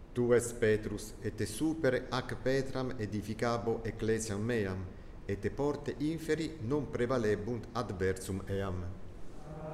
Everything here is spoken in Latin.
Tu es Petrus, et te super ac Petram edificabo ecclesiam meam, et te porte inferi non prevalebunt adversum eam.